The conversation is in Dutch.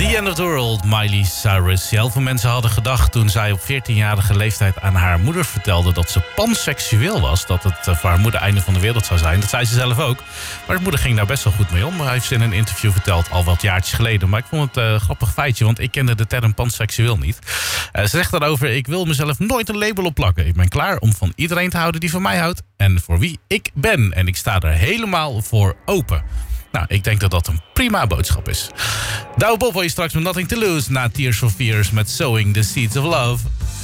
The End of the World, Miley Cyrus. Heel veel mensen hadden gedacht toen zij op 14-jarige leeftijd aan haar moeder vertelde dat ze panseksueel was. Dat het voor haar moeder einde van de wereld zou zijn. Dat zei ze zelf ook. Maar haar moeder ging daar best wel goed mee om. Hij heeft ze in een interview verteld, al wat jaartjes geleden. Maar ik vond het een grappig feitje, want ik kende de term panseksueel niet. Ze zegt daarover: ik wil mezelf nooit een label opplakken. Ik ben klaar om van iedereen te houden die van mij houdt. En voor wie ik ben. En ik sta er helemaal voor open. Nou, ik denk dat dat een prima boodschap is. Douwe Bob hoor je straks met Nothing to Lose na Tears for Fears met Sowing the Seeds of Love.